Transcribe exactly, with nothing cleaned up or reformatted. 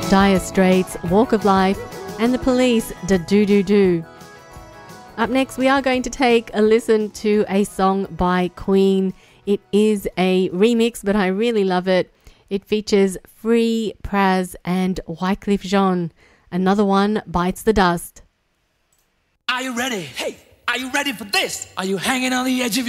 Dire Straits, Walk of Life, and The Police, Da Do Do Do. Up next, we are going to take a listen to a song by Queen. It is a remix, but I really love it. It features Free, Praz, and Wyclef Jean. Another one bites the dust. Are you ready? Hey, are you ready for this? Are you hanging on the edge of